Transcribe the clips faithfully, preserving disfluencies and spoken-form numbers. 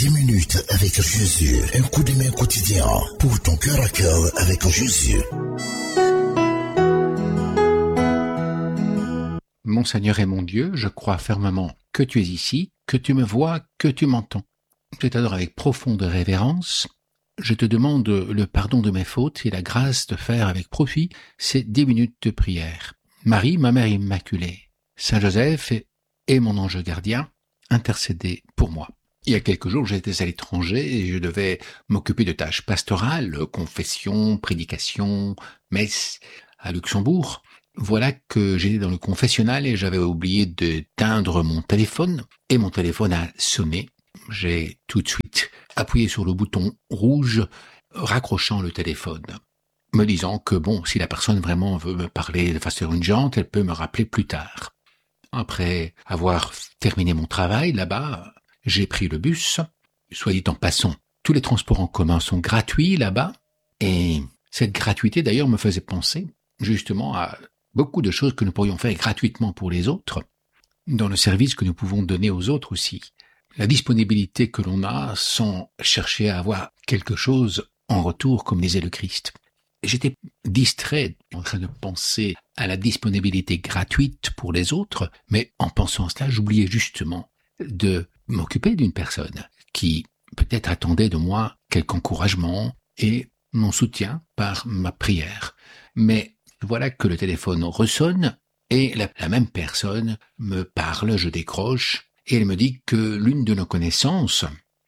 dix minutes avec Jésus, un coup de main quotidien pour ton cœur à cœur avec Jésus. Mon Seigneur et mon Dieu, je crois fermement que tu es ici, que tu me vois, que tu m'entends. Je t'adore avec profonde révérence. Je te demande le pardon de mes fautes et la grâce de faire avec profit ces dix minutes de prière. Marie, ma mère immaculée, Saint Joseph et mon ange gardien, intercédez pour moi. Il y a quelques jours, j'étais à l'étranger et je devais m'occuper de tâches pastorales, confession, prédication, messe à Luxembourg. Voilà que j'étais dans le confessionnal et j'avais oublié d'éteindre mon téléphone et mon téléphone a sonné. J'ai tout de suite appuyé sur le bouton rouge, raccrochant le téléphone, me disant que bon, si la personne vraiment veut me parler de façon urgente, elle peut me rappeler plus tard. Après avoir terminé mon travail là-bas, j'ai pris le bus. Soit dit en passant, tous les transports en commun sont gratuits là-bas, et cette gratuité d'ailleurs me faisait penser justement à beaucoup de choses que nous pourrions faire gratuitement pour les autres, dans le service que nous pouvons donner aux autres aussi. La disponibilité que l'on a sans chercher à avoir quelque chose en retour, comme disait le Christ. J'étais distrait en train de penser à la disponibilité gratuite pour les autres, mais en pensant à cela, j'oubliais justement de m'occuper d'une personne qui peut-être attendait de moi quelque encouragement et mon soutien par ma prière. Mais voilà que le téléphone ressonne et la, la même personne me parle, je décroche et elle me dit que l'une de nos connaissances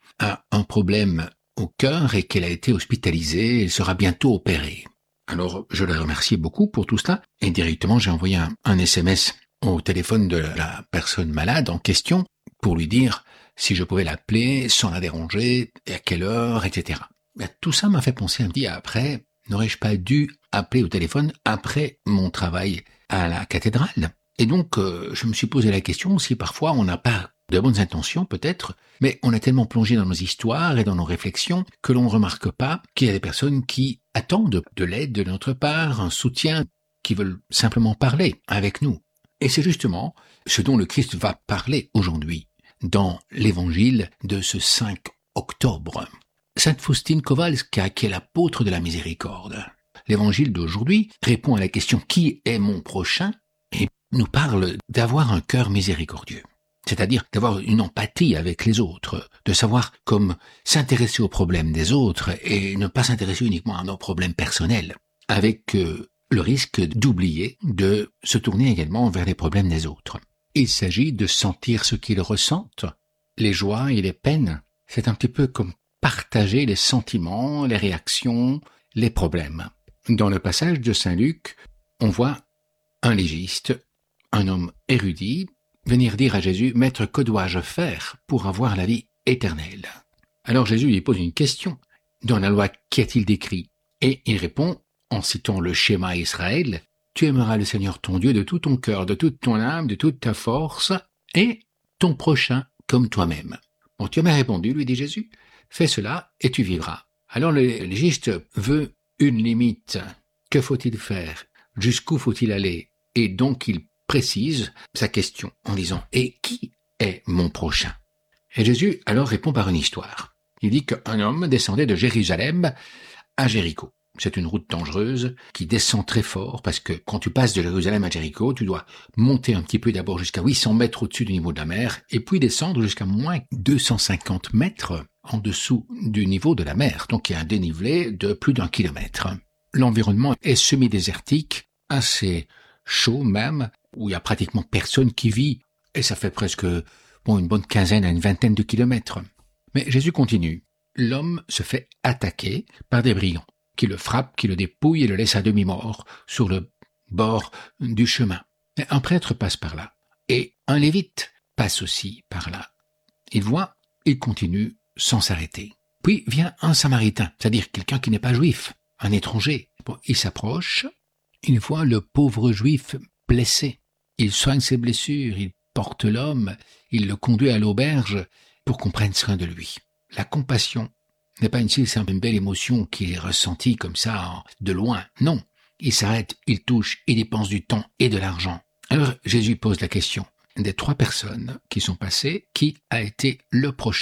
a un problème au cœur et qu'elle a été hospitalisée, elle sera bientôt opérée. Alors je la remercie beaucoup pour tout cela et directement j'ai envoyé un, un S M S au téléphone de la personne malade en question pour lui dire si je pouvais l'appeler sans la déranger, et à quelle heure, et cetera. Ben, tout ça m'a fait penser un petit après, n'aurais-je pas dû appeler au téléphone après mon travail à la cathédrale? Et donc, euh, je me suis posé la question si parfois on n'a pas de bonnes intentions peut-être, mais on est tellement plongé dans nos histoires et dans nos réflexions que l'on ne remarque pas qu'il y a des personnes qui attendent de l'aide de notre part, un soutien, qui veulent simplement parler avec nous. Et c'est justement ce dont le Christ va parler aujourd'hui dans l'évangile de ce cinq octobre. Sainte Faustine Kowalska, qui est l'apôtre de la miséricorde. L'évangile d'aujourd'hui répond à la question « Qui est mon prochain ?» et nous parle d'avoir un cœur miséricordieux. C'est-à-dire d'avoir une empathie avec les autres, de savoir comme s'intéresser aux problèmes des autres et ne pas s'intéresser uniquement à nos problèmes personnels, avec euh, le risque d'oublier de se tourner également vers les problèmes des autres. Il s'agit de sentir ce qu'ils ressentent, les joies et les peines. C'est un petit peu comme partager les sentiments, les réactions, les problèmes. Dans le passage de Saint Luc, on voit un légiste, un homme érudit, venir dire à Jésus « Maître, que dois-je faire pour avoir la vie éternelle ?» Alors Jésus lui pose une question. Dans la loi, qu'y a-t-il d'écrit? Et il répond, en citant le schéma Israël, « Tu aimeras le Seigneur ton Dieu de tout ton cœur, de toute ton âme, de toute ta force, et ton prochain comme toi-même. » Bon, tu m'as répondu, lui dit Jésus, « Fais cela et tu vivras. » Alors le légiste veut une limite. Que faut-il faire? Jusqu'où faut-il aller? Et donc il précise sa question en disant « Et qui est mon prochain ?» Et Jésus alors répond par une histoire. Il dit qu'un homme descendait de Jérusalem à Jéricho. C'est une route dangereuse qui descend très fort parce que quand tu passes de Jérusalem à Jéricho, tu dois monter un petit peu d'abord jusqu'à huit cents mètres au-dessus du niveau de la mer et puis descendre jusqu'à moins deux cent cinquante mètres en dessous du niveau de la mer. Donc il y a un dénivelé de plus d'un kilomètre. L'environnement est semi-désertique, assez chaud même, où il y a pratiquement personne qui vit et ça fait presque bon, une bonne quinzaine à une vingtaine de kilomètres. Mais Jésus continue. L'homme se fait attaquer par des brigands qui le frappent, qui le dépouillent et le laissent à demi-mort sur le bord du chemin. Mais un prêtre passe par là et un lévite passe aussi par là. Il voit, il continue sans s'arrêter. Puis vient un samaritain, c'est-à-dire quelqu'un qui n'est pas juif, un étranger. Bon, il s'approche, il voit le pauvre juif blessé. Il soigne ses blessures, il porte l'homme, il le conduit à l'auberge pour qu'on prenne soin de lui. La compassion n'est pas une si simple, une belle émotion qui est ressentie comme ça, de loin. Non, il s'arrête, il touche, il dépense du temps et de l'argent. Alors Jésus pose la question des trois personnes qui sont passées, qui a été le prochain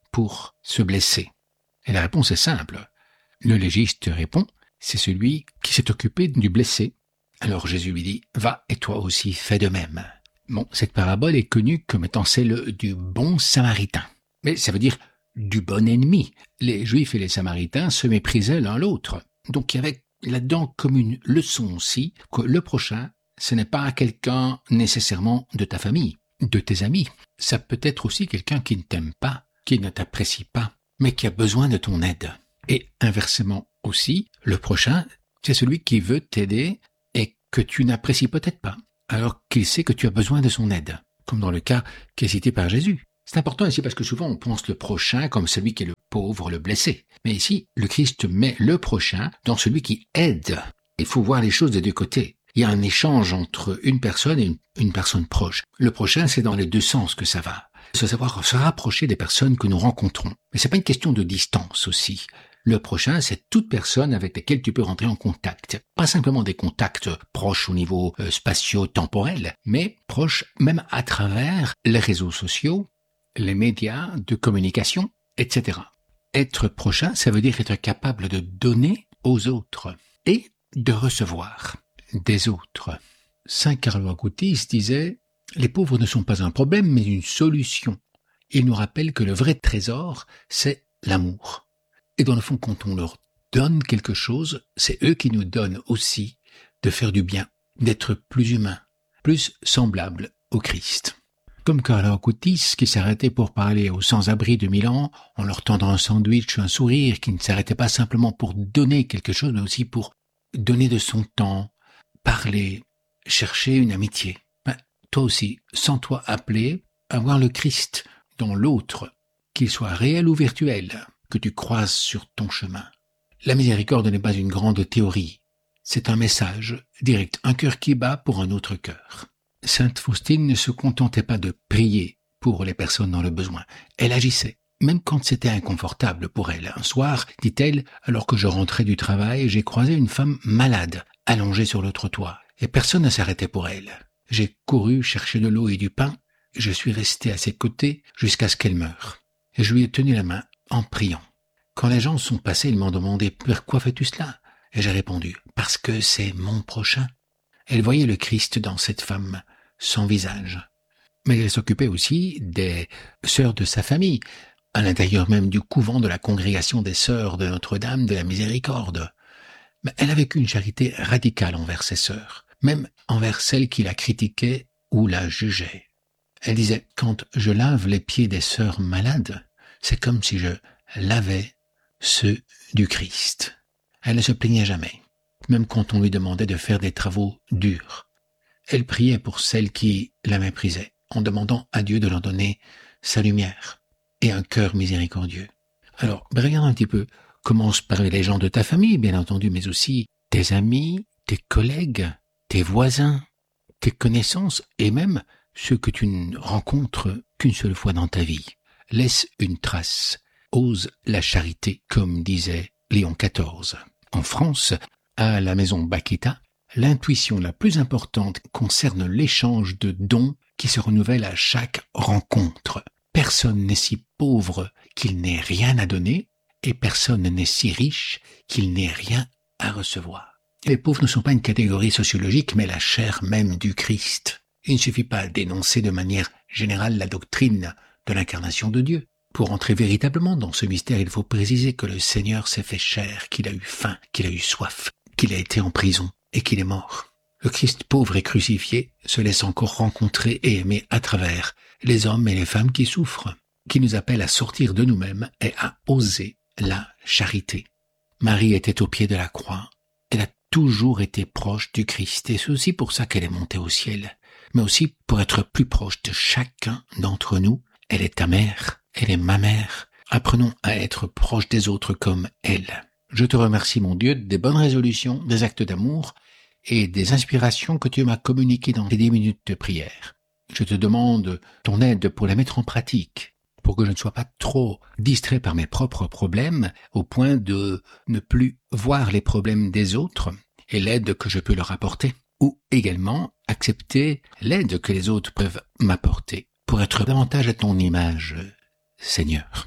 pour se blesser? Et la réponse est simple. Le légiste répond, c'est celui qui s'est occupé du blessé. Alors Jésus lui dit, va et toi aussi fais de même. Bon, cette parabole est connue comme étant celle du bon samaritain. Mais ça veut dire du bon ennemi. Les Juifs et les Samaritains se méprisaient l'un l'autre. Donc il y avait là-dedans comme une leçon aussi que le prochain, ce n'est pas quelqu'un nécessairement de ta famille, de tes amis. Ça peut être aussi quelqu'un qui ne t'aime pas, qui ne t'apprécie pas, mais qui a besoin de ton aide. Et inversement aussi, le prochain, c'est celui qui veut t'aider et que tu n'apprécies peut-être pas, alors qu'il sait que tu as besoin de son aide, comme dans le cas qui est cité par Jésus. C'est important ici parce que souvent on pense le prochain comme celui qui est le pauvre, le blessé. Mais ici, le Christ met le prochain dans celui qui aide. Il faut voir les choses des deux côtés. Il y a un échange entre une personne et une, une personne proche. Le prochain, c'est dans les deux sens que ça va. C'est savoir se rapprocher des personnes que nous rencontrons. Mais c'est pas une question de distance aussi. Le prochain, c'est toute personne avec laquelle tu peux rentrer en contact. Pas simplement des contacts proches au niveau euh, spatio-temporel, mais proches même à travers les réseaux sociaux, les médias de communication, et cetera. Être prochain, ça veut dire être capable de donner aux autres et de recevoir des autres. Saint Carlo Acutis disait « Les pauvres ne sont pas un problème, mais une solution ». Il nous rappelle que le vrai trésor, c'est l'amour. Et dans le fond, quand on leur donne quelque chose, c'est eux qui nous donnent aussi de faire du bien, d'être plus humains, plus semblables au Christ. Comme Carlo Acutis qui s'arrêtait pour parler aux sans-abri de Milan en leur tendant un sandwich, un sourire, qui ne s'arrêtait pas simplement pour donner quelque chose, mais aussi pour donner de son temps, parler, chercher une amitié. Ben, toi aussi, sens-toi appelé à voir le Christ dans l'autre, qu'il soit réel ou virtuel, que tu croises sur ton chemin. La miséricorde n'est pas une grande théorie, c'est un message direct, un cœur qui bat pour un autre cœur. Sainte Faustine ne se contentait pas de prier pour les personnes dans le besoin. Elle agissait, même quand c'était inconfortable pour elle. Un soir, dit-elle, alors que je rentrais du travail, j'ai croisé une femme malade, allongée sur le trottoir, et personne ne s'arrêtait pour elle. J'ai couru chercher de l'eau et du pain, et je suis resté à ses côtés jusqu'à ce qu'elle meure. Et je lui ai tenu la main en priant. Quand les gens sont passés, ils m'ont demandé « Pourquoi fais-tu cela ?» Et j'ai répondu « Parce que c'est mon prochain. » Elle voyait le Christ dans cette femme, son visage. Mais elle s'occupait aussi des sœurs de sa famille, à l'intérieur même du couvent de la congrégation des sœurs de Notre-Dame de la Miséricorde. Mais elle avait une charité radicale envers ses sœurs, même envers celles qui la critiquaient ou la jugeaient. Elle disait « Quand je lave les pieds des sœurs malades, c'est comme si je lavais ceux du Christ. » Elle ne se plaignait jamais, même quand on lui demandait de faire des travaux durs. Elle priait pour celles qui la méprisaient, en demandant à Dieu de leur donner sa lumière et un cœur miséricordieux. Alors, ben regarde un petit peu, commence par les gens de ta famille, bien entendu, mais aussi tes amis, tes collègues, tes voisins, tes connaissances et même ceux que tu ne rencontres qu'une seule fois dans ta vie. Laisse une trace, ose la charité, comme disait Léon quatorze. En France, à la maison Bakhita, l'intuition la plus importante concerne l'échange de dons qui se renouvellent à chaque rencontre. Personne n'est si pauvre qu'il n'ait rien à donner et personne n'est si riche qu'il n'ait rien à recevoir. Les pauvres ne sont pas une catégorie sociologique mais la chair même du Christ. Il ne suffit pas d'énoncer de manière générale la doctrine de l'incarnation de Dieu. Pour entrer véritablement dans ce mystère, il faut préciser que le Seigneur s'est fait chair, qu'il a eu faim, qu'il a eu soif, qu'il a été en prison et qu'il est mort. Le Christ pauvre et crucifié se laisse encore rencontrer et aimer à travers les hommes et les femmes qui souffrent, qui nous appellent à sortir de nous-mêmes et à oser la charité. Marie était au pied de la croix. Elle a toujours été proche du Christ et c'est aussi pour ça qu'elle est montée au ciel, mais aussi pour être plus proche de chacun d'entre nous. Elle est ta mère, elle est ma mère. Apprenons à être proche des autres comme elle. Je te remercie, mon Dieu, des bonnes résolutions, des actes d'amour et des inspirations que tu m'as communiquées dans tes dix minutes de prière. Je te demande ton aide pour les mettre en pratique, pour que je ne sois pas trop distrait par mes propres problèmes au point de ne plus voir les problèmes des autres et l'aide que je peux leur apporter, ou également accepter l'aide que les autres peuvent m'apporter pour être davantage à ton image, Seigneur.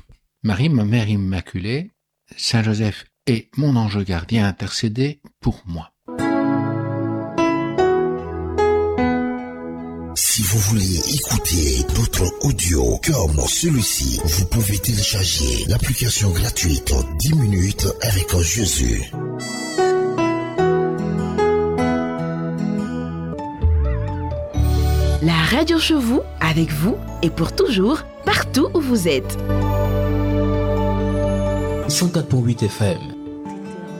Marie, ma mère immaculée, Saint Joseph et mon ange gardien, intercédez pour moi. Si vous voulez écouter d'autres audios comme celui-ci, vous pouvez télécharger l'application gratuite dix minutes avec Jésus. La radio chez vous, avec vous et pour toujours, partout où vous êtes. cent quatre virgule huit F M